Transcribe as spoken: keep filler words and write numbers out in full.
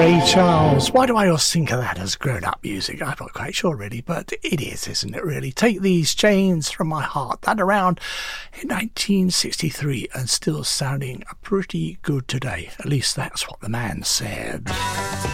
Ray Charles. Why do I always think of that as grown-up music? I'm not quite sure really, but it is, isn't it really? Take These Chains From My Heart. That around in nineteen sixty-three and still sounding pretty good today. At least that's what the man said.